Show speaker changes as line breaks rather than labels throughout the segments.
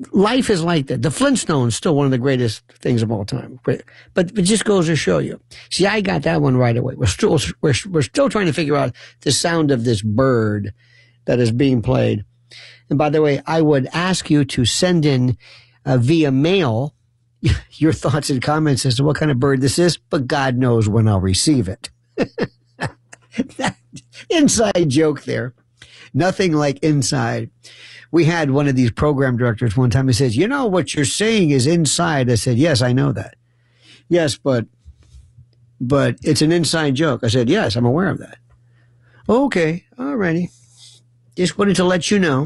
life is like that. The Flintstones, still one of the greatest things of all time. But it just goes to show you. See, I got that one right away. We're still trying to figure out the sound of this bird that is being played. And by the way, I would ask you to send in via mail your thoughts and comments as to what kind of bird this is, but God knows when I'll receive it. That inside joke there. Nothing like inside. We had one of these program directors one time. He says, you know, what you're saying is inside. I said, yes, I know that. Yes, but it's an inside joke. I said, yes, I'm aware of that. Okay, all righty. Just wanted to let you know.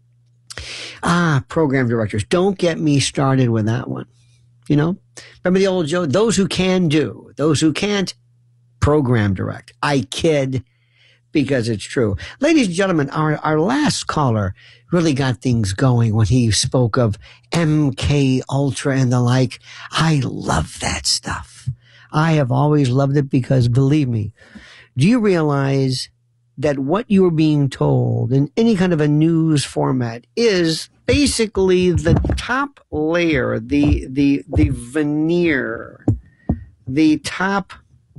Program directors, don't get me started with that one. You know, remember the old joke, those who can do, those who can't, program direct. I kid because it's true. Ladies and gentlemen, our last caller really got things going when he spoke of MK Ultra and the like. I love that stuff. I have always loved it because, believe me, do you realize that what you're being told in any kind of a news format is basically the top layer, the veneer, the top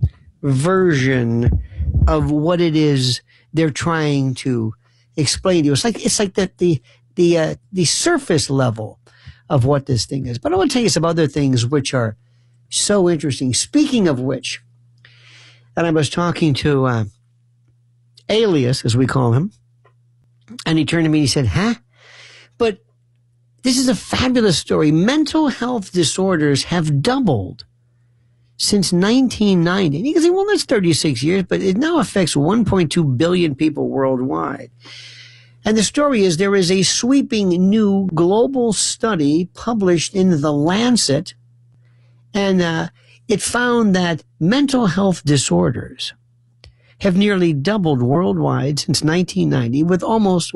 version of what it is they're trying to explain to you. It's like the surface level of what this thing is. But I want to tell you some other things which are so interesting. Speaking of which, and I was talking to Alias, as we call him, and he turned to me and he said, huh? But this is a fabulous story. Mental health disorders have doubled since 1990. And you can say, well, that's 36 years, but it now affects 1.2 billion people worldwide. And the story is there is a sweeping new global study published in The Lancet, and it found that mental health disorders have nearly doubled worldwide since 1990, with almost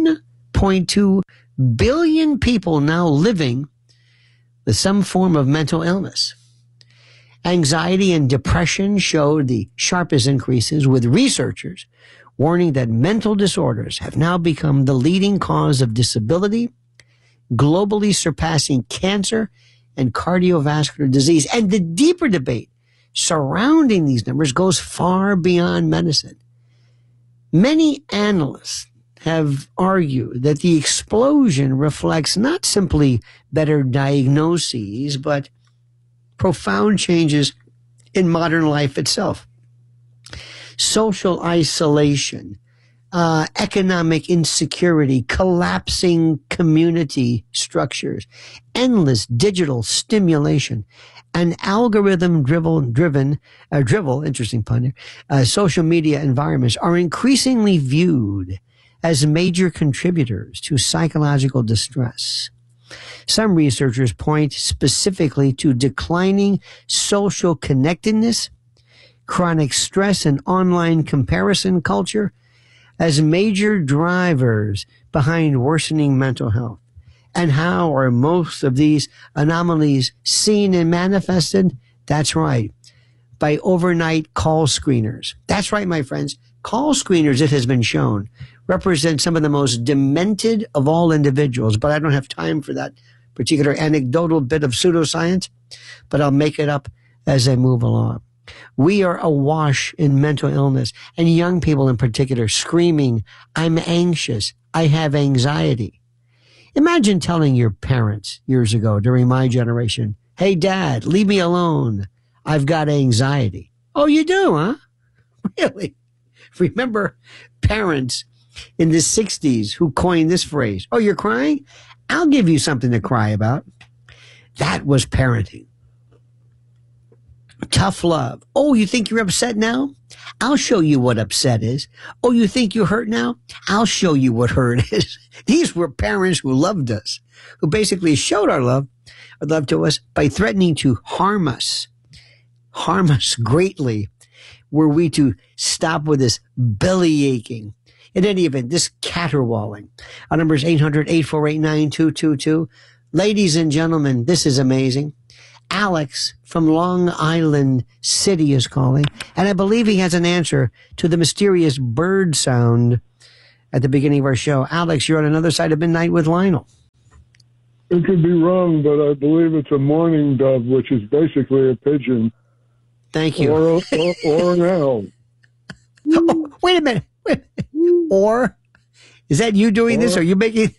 1.2 billion people now living with some form of mental illness. Anxiety and depression showed the sharpest increases, with researchers warning that mental disorders have now become the leading cause of disability, globally surpassing cancer and cardiovascular disease. And the deeper debate surrounding these numbers goes far beyond medicine. Many analysts have argued that the explosion reflects not simply better diagnoses, but profound changes in modern life itself. Social isolation, economic insecurity, collapsing community structures, endless digital stimulation, and algorithm-driven, interesting pun here, social media environments are increasingly viewed as major contributors to psychological distress. Some researchers point specifically to declining social connectedness, chronic stress, and online comparison culture as major drivers behind worsening mental health. And how are most of these anomalies seen and manifested? That's right, by overnight call screeners. That's right, my friends. Call screeners, it has been shown, represent some of the most demented of all individuals. But I don't have time for that particular anecdotal bit of pseudoscience, but I'll make it up as I move along. We are awash in mental illness, and young people in particular screaming, I'm anxious, I have anxiety. Imagine telling your parents years ago during my generation, hey, Dad, leave me alone. I've got anxiety. Oh, you do, huh? Really? Remember parents in the 60s who coined this phrase. Oh, you're crying? I'll give you something to cry about. That was parenting. Tough love. Oh, you think you're upset now? I'll show you what upset is. Oh, you think you're hurt now? I'll show you what hurt is. These were parents who loved us, who basically showed our love to us by threatening to harm us greatly, were we to stop with this belly aching. In any event, this caterwauling. Our number is 800-848-9222. Ladies and gentlemen, this is amazing. Alex from Long Island City is calling, and I believe he has an answer to the mysterious bird sound at the beginning of our show. Alex, you're on another side of midnight with Lionel.
It could be wrong, but I believe it's a mourning dove, which is basically a pigeon.
Thank you.
Or an owl.
Oh, wait a minute. Or is that you doing this? Are you making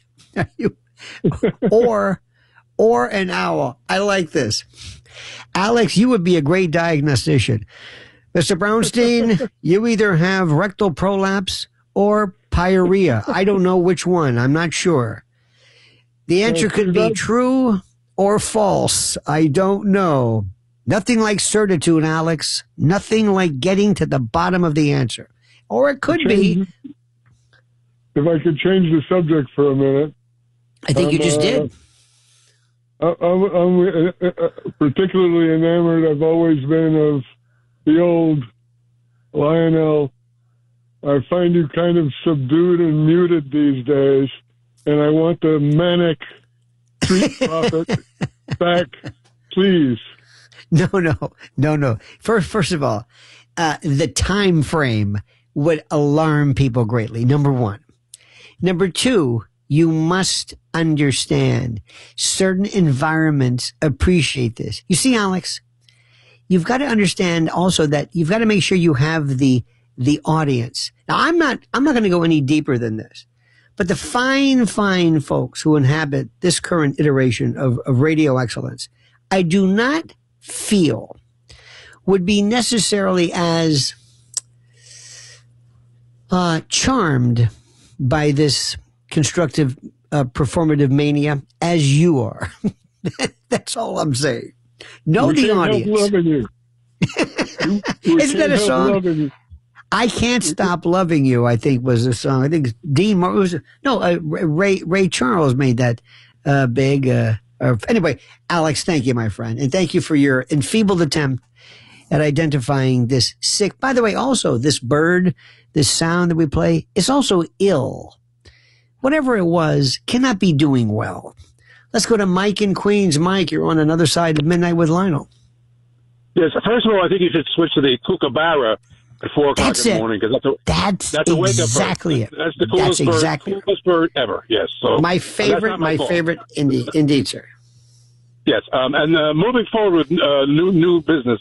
or an owl? I like this. Alex, you would be a great diagnostician. Mr. Brownstein, you either have rectal prolapse or pyorrhea. I don't know which one. I'm not sure. The answer could be true or false. I don't know. Nothing like certitude, Alex. Nothing like getting to the bottom of the answer. Or it could be.
If I could change the subject for a minute.
I think you just did.
I'm particularly enamored. I've always been of the old Lionel. I find you kind of subdued and muted these days, and I want the manic street prophet back, please. No. First of all, the time frame would alarm people greatly, number one. Number two, you must understand certain environments appreciate this. You see, Alex, you've got to understand also that you've got to make sure you have the audience. Now, I'm not going to go any deeper than this, but the fine folks who inhabit this current iteration of radio excellence, I do not feel would be necessarily as charmed by this constructive performative mania as you are. That's all I'm saying. Know the audience. Loving you.
Isn't that a song? I Can't Stop Loving You, I think was a song. I think Ray Charles made that big. Anyway, Alex, thank you, my friend. And thank you for your enfeebled attempt at identifying this sick. By the way, also, this bird, this sound that we play, is also ill. Whatever it was, cannot be doing well. Let's go to Mike in Queens. Mike, you're on another side of Midnight with Lionel.
Yes, first of all, I think you should switch to the Kookaburra at 4 o'clock in the morning, because that's a wake-up
exactly
bird. That's the coolest bird ever. Yes. So
my favorite, indeed, sir.
Yes, and moving forward with new business.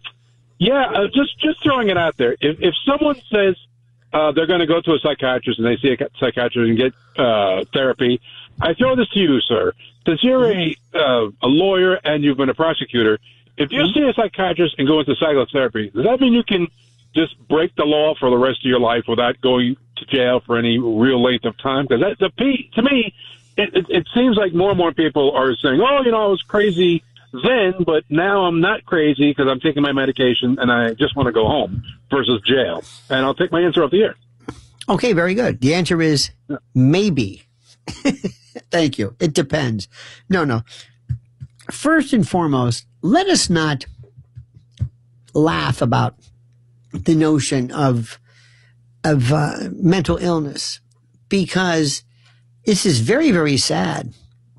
Just throwing it out there. If someone says they're going to go to a psychiatrist and they see a psychiatrist and get therapy, I throw this to you, sir. Since you're a lawyer and you've been a prosecutor, if you see a psychiatrist and go into psychotherapy, does that mean you can just break the law for the rest of your life without going to jail for any real length of time? Because to me, it seems like more and more people are saying, oh, I was crazy then, but now I'm not crazy because I'm taking my medication and I just want to go home versus jail. And I'll take my answer off the air.
Okay, very good. The answer is maybe. Thank you. It depends. No. First and foremost, let us not laugh about the notion of mental illness, because this is very, very sad.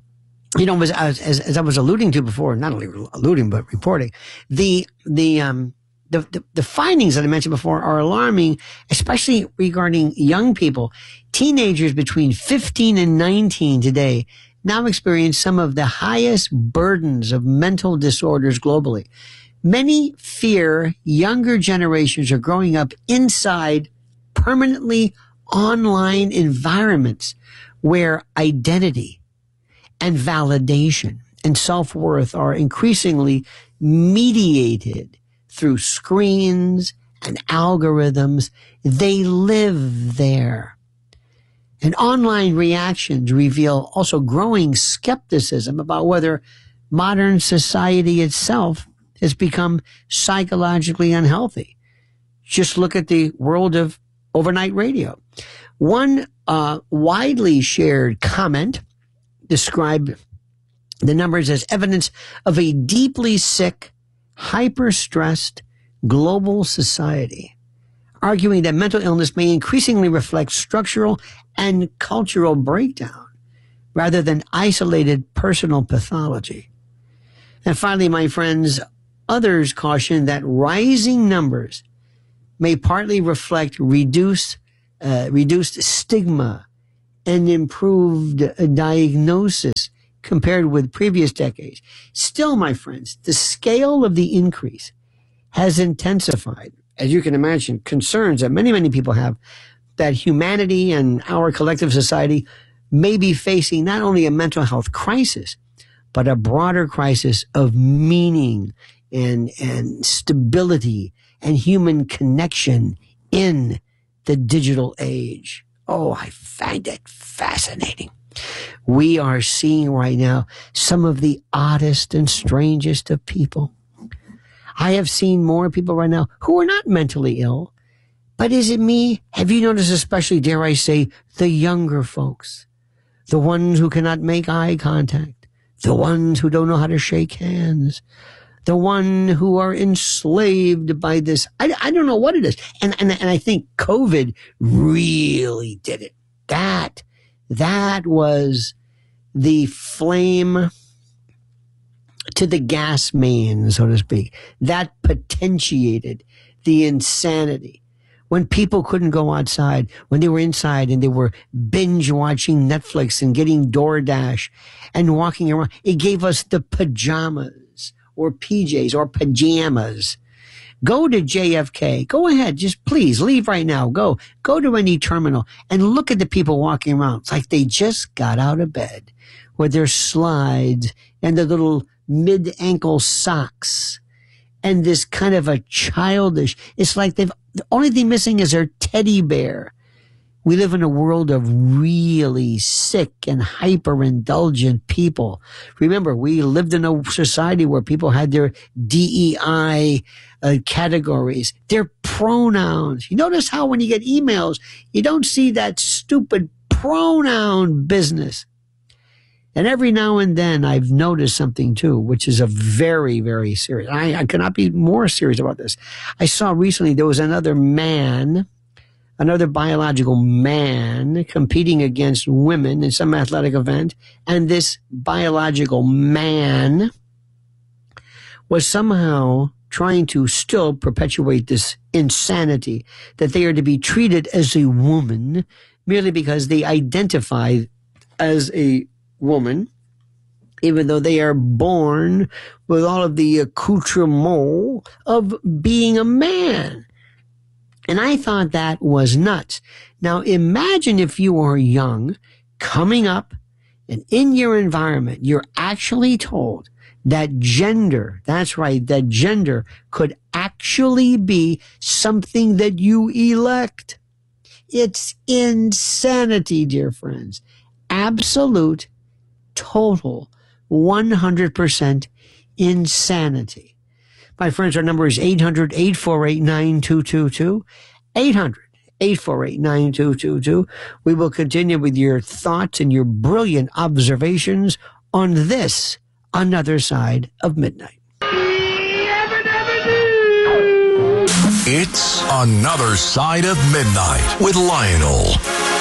As I was alluding to before, not only alluding but reporting, the findings that I mentioned before are alarming, especially regarding young people. Teenagers between 15 and 19 today now experience some of the highest burdens of mental disorders globally. Many fear younger generations are growing up inside permanently online environments where identity and validation and self-worth are increasingly mediated through screens and algorithms. They live there. And online reactions reveal also growing skepticism about whether modern society itself has become psychologically unhealthy. Just look at the world of overnight radio. One widely shared comment described the numbers as evidence of a deeply sick, hyper-stressed global society, arguing that mental illness may increasingly reflect structural and cultural breakdown rather than isolated personal pathology. And finally, my friends, others caution that rising numbers may partly reflect reduced stigma and improved diagnosis compared with previous decades. Still, my friends, the scale of the increase has intensified. As you can imagine, concerns that many, many people have that humanity and our collective society may be facing not only a mental health crisis, but a broader crisis of meaning and stability and human connection in the digital age. Oh, I find it fascinating. We are seeing right now some of the oddest and strangest of people. I have seen more people right now who are not mentally ill, but is it me? Have you noticed, especially, dare I say, the younger folks, the ones who cannot make eye contact, the ones who don't know how to shake hands, the one who are enslaved by this? I don't know what it is. And I think COVID really did it. That was the flame to the gas main, so to speak. That potentiated the insanity. When people couldn't go outside, when they were inside and they were binge watching Netflix and getting DoorDash and walking around, it gave us the pajamas or PJs or pajamas. Go to JFK. Go ahead. Just please leave right now. Go to any terminal and look at the people walking around. It's like they just got out of bed with their slides and their little mid-ankle socks and this kind of a childish, it's like the only thing missing is their teddy bear. We live in a world of really sick and hyper-indulgent people. Remember, we lived in a society where people had their DEI categories, their pronouns. You notice how when you get emails, you don't see that stupid pronoun business. And every now and then I've noticed something too, which is a very, very serious. I cannot be more serious about this. I saw recently there was another biological man competing against women in some athletic event. And this biological man was somehow trying to still perpetuate this insanity that they are to be treated as a woman merely because they identify as a woman, even though they are born with all of the accoutrement of being a man. And I thought that was nuts. Now imagine if you are young, coming up, and in your environment, you're actually told that gender, that's right, that gender could actually be something that you elect. It's insanity, dear friends. Absolute, total, 100% insanity. My friends, our number is 800-848-9222. 800-848-9222. We will continue with your thoughts and your brilliant observations on this, Another Side of Midnight.
It's Another Side of Midnight with Lionel.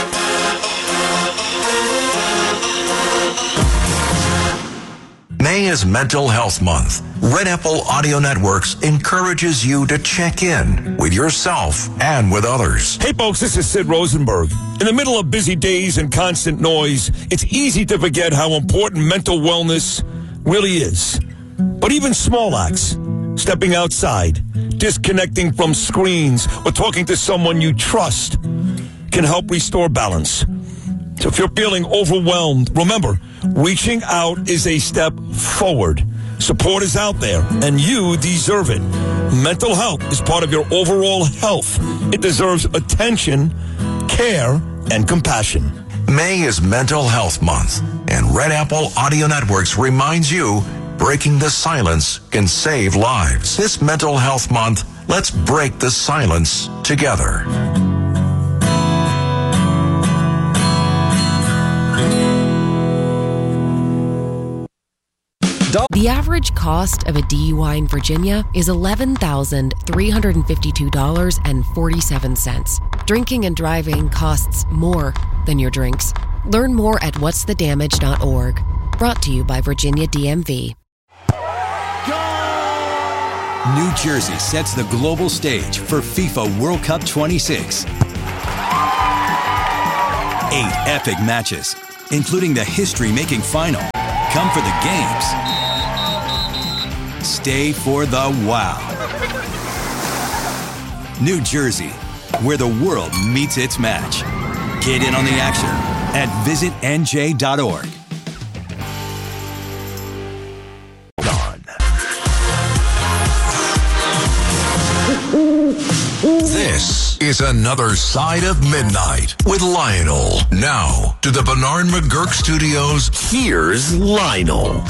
May is Mental Health Month. Red Apple Audio Networks encourages you to check in with yourself and with others.
Hey folks, this is Sid Rosenberg. In the middle of busy days and constant noise, it's easy to forget how important mental wellness really is. But even small acts, stepping outside, disconnecting from screens, or talking to someone you trust can help restore balance. So if you're feeling overwhelmed, remember, reaching out is a step forward. Support is out there, and you deserve it. Mental health is part of your overall health. It deserves attention, care, and compassion.
May is Mental Health Month, and Red Apple Audio Networks reminds you breaking the silence can save lives. This Mental Health Month, let's break the silence together.
The average cost of a DUI in Virginia is $11,352.47. Drinking and driving costs more than your drinks. Learn more at whatsthedamage.org. Brought to you by Virginia DMV.
New Jersey sets the global stage for FIFA World Cup 26. 8 epic matches, including the history-making final. come for the games. Stay for the wow. New Jersey, where the world meets its match. Get in on the action at visitnj.org.
This is Another Side of Midnight with Lionel. Now, to the Bernard McGurk Studios, here's Lionel.